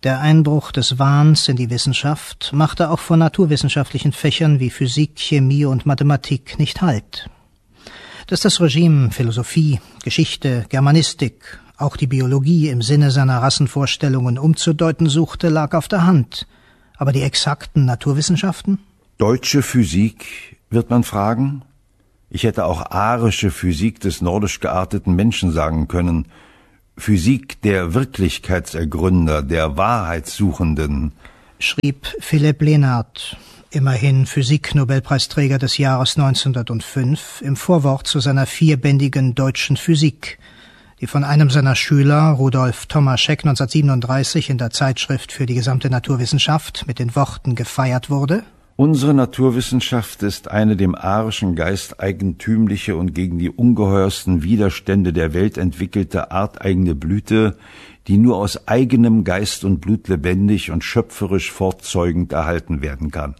Der Einbruch des Wahns in die Wissenschaft machte auch vor naturwissenschaftlichen Fächern wie Physik, Chemie und Mathematik nicht Halt. Dass das Regime Philosophie, Geschichte, Germanistik, auch die Biologie im Sinne seiner Rassenvorstellungen umzudeuten suchte, lag auf der Hand. Aber die exakten Naturwissenschaften? Deutsche Physik, wird man fragen? Ich hätte auch arische Physik des nordisch gearteten Menschen sagen können. Physik der Wirklichkeitsergründer, der Wahrheitssuchenden, schrieb Philipp Lenard, immerhin Physik-Nobelpreisträger des Jahres 1905, im Vorwort zu seiner 4-bändigen Deutschen Physik, die von einem seiner Schüler, Rudolf Tomaschek, 1937 in der Zeitschrift für die gesamte Naturwissenschaft mit den Worten gefeiert wurde: Unsere Naturwissenschaft ist eine dem arischen Geist eigentümliche und gegen die ungeheuersten Widerstände der Welt entwickelte arteigene Blüte, die nur aus eigenem Geist und Blut lebendig und schöpferisch fortzeugend erhalten werden kann.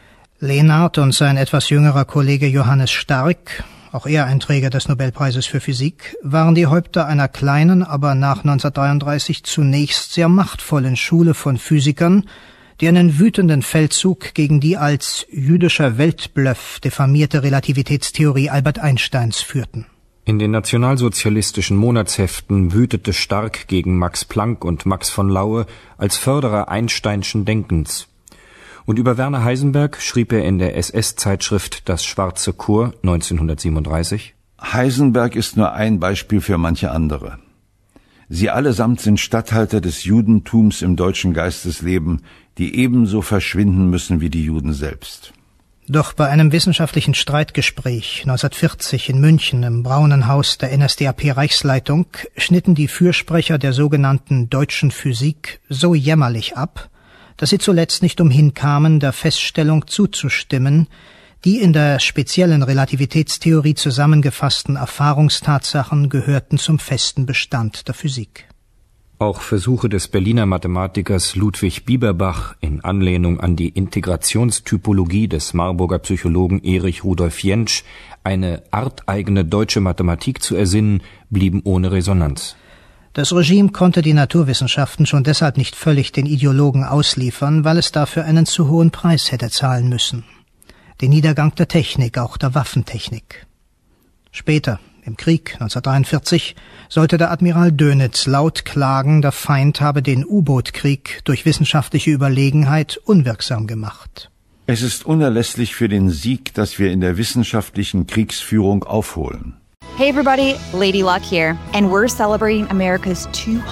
Lenard und sein etwas jüngerer Kollege Johannes Stark, auch er ein Träger des Nobelpreises für Physik, waren die Häupter einer kleinen, aber nach 1933 zunächst sehr machtvollen Schule von Physikern, die einen wütenden Feldzug gegen die als jüdischer Weltbluff diffamierte Relativitätstheorie Albert Einsteins führten. In den nationalsozialistischen Monatsheften wütete Stark gegen Max Planck und Max von Laue als Förderer Einsteinschen Denkens. Und über Werner Heisenberg schrieb er in der SS-Zeitschrift Das Schwarze Korps 1937: Heisenberg ist nur ein Beispiel für manche andere. Sie allesamt sind Statthalter des Judentums im deutschen Geistesleben, die ebenso verschwinden müssen wie die Juden selbst. Doch bei einem wissenschaftlichen Streitgespräch 1940 in München im Braunen Haus der NSDAP-Reichsleitung schnitten die Fürsprecher der sogenannten Deutschen Physik so jämmerlich ab, dass sie zuletzt nicht umhin kamen, der Feststellung zuzustimmen, die in der speziellen Relativitätstheorie zusammengefassten Erfahrungstatsachen gehörten zum festen Bestand der Physik. Auch Versuche des Berliner Mathematikers Ludwig Bieberbach in Anlehnung an die Integrationstypologie des Marburger Psychologen Erich Rudolf Jentsch, eine arteigene deutsche Mathematik zu ersinnen, blieben ohne Resonanz. Das Regime konnte die Naturwissenschaften schon deshalb nicht völlig den Ideologen ausliefern, weil es dafür einen zu hohen Preis hätte zahlen müssen: den Niedergang der Technik, auch der Waffentechnik. Später, im Krieg 1943, sollte der Admiral Dönitz laut klagen, der Feind habe den U-Boot-Krieg durch wissenschaftliche Überlegenheit unwirksam gemacht. Es ist unerlässlich für den Sieg, dass wir in der wissenschaftlichen Kriegsführung aufholen. Hey everybody, Lady Luck here, and we're celebrating America's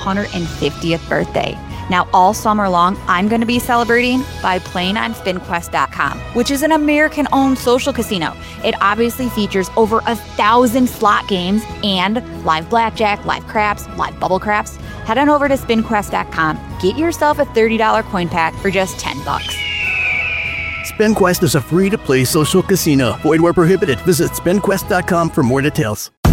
250th birthday. Now all summer long, I'm going to be celebrating by playing on SpinQuest.com, which is an American-owned social casino. It obviously features over 1,000 slot games and live blackjack, live craps, live bubble craps. Head on over to SpinQuest.com, get yourself a $30 coin pack for just $10. SpinQuest is a free-to-play social casino. Void where prohibited. Visit SpinQuest.com for more details.